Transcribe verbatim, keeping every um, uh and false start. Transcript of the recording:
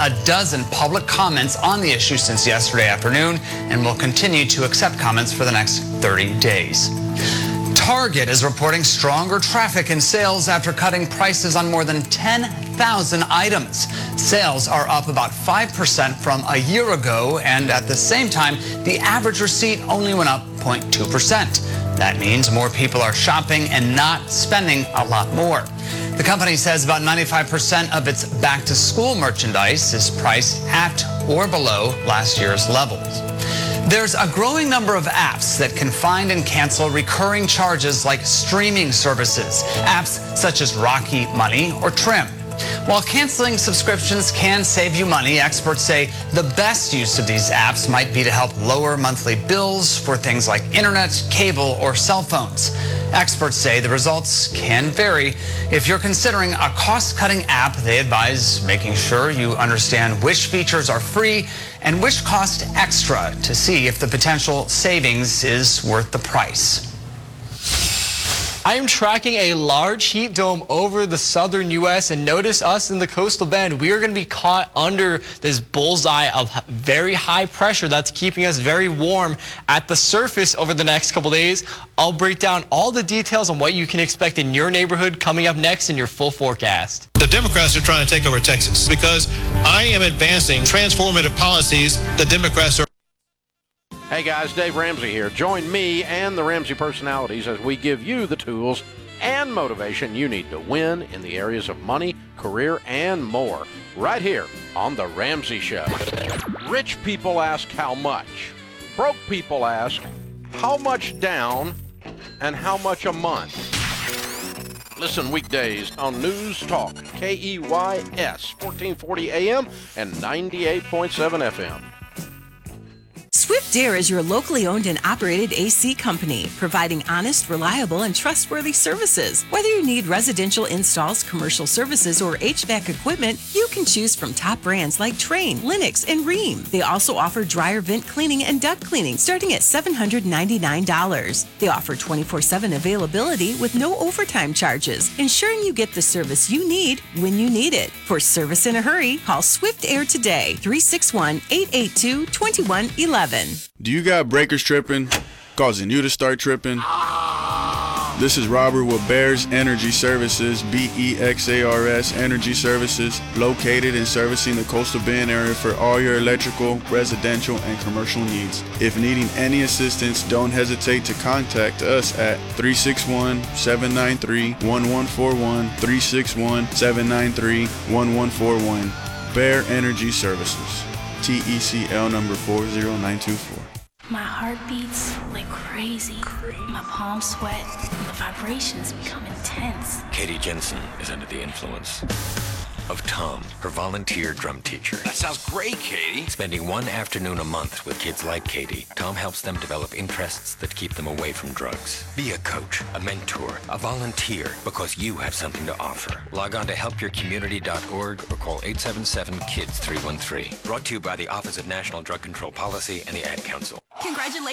a dozen public comments on the issue since yesterday afternoon and will continue to accept comments for the next thirty days. Target is reporting stronger traffic and sales after cutting prices on more than ten thousand items. Sales are up about five percent from a year ago, and at the same time, the average receipt only went up zero point two percent. That means more people are shopping and not spending a lot more. The company says about ninety-five percent of its back-to-school merchandise is priced at or below last year's levels. There's a growing number of apps that can find and cancel recurring charges like streaming services, apps such as Rocky Money or Trim. While canceling subscriptions can save you money, experts say the best use of these apps might be to help lower monthly bills for things like internet, cable, or cell phones. Experts say the results can vary. If you're considering a cost-cutting app, they advise making sure you understand which features are free and which cost extra to see if the potential savings is worth the price. I am tracking a large heat dome over the southern U S and notice us in the coastal bend. We are going to be caught under this bullseye of very high pressure that's keeping us very warm at the surface over the next couple days. I'll break down all the details on what you can expect in your neighborhood coming up next in your full forecast. The Democrats are trying to take over Texas because I am advancing transformative policies the Democrats are. Hey guys, Dave Ramsey here. Join me and the Ramsey personalities as we give you the tools and motivation you need to win in the areas of money, career, and more. Right here on The Ramsey Show. Rich people ask how much. Broke people ask how much down and how much a month. Listen weekdays on News Talk, K E Y S, fourteen forty A M and ninety-eight point seven F M. Swift Air is your locally owned and operated A C company, providing honest, reliable, and trustworthy services. Whether you need residential installs, commercial services, or H V A C equipment, you can choose from top brands like Trane, Lennox, and Rheem. They also offer dryer vent cleaning and duct cleaning starting at seven hundred ninety-nine dollars. They offer twenty-four seven availability with no overtime charges, ensuring you get the service you need when you need it. For service in a hurry, call Swift Air today, three six one, eight eight two, two one one one. Do you got breakers tripping, causing you to start tripping? This is Robert with Bears Energy Services, B E X A R S Energy Services, located and servicing the Coastal Bend area for all your electrical, residential, and commercial needs. If needing any assistance, don't hesitate to contact us at three six one, seven nine three, one one four one, three six one, seven nine three, one one four one. Bear Energy Services. T E C L number four zero nine two four. My heart beats like crazy. My palms sweat. The vibrations become intense. Katie Jensen is under the influence of Tom, her volunteer drum teacher. That sounds great, Katie. Spending one afternoon a month with kids like Katie, Tom helps them develop interests that keep them away from drugs. Be a coach, a mentor, a volunteer, because you have something to offer. Log on to help your community dot org or call eight seven seven, KIDS three one three. Brought to you by the Office of National Drug Control Policy and the Ad Council. Congratulations.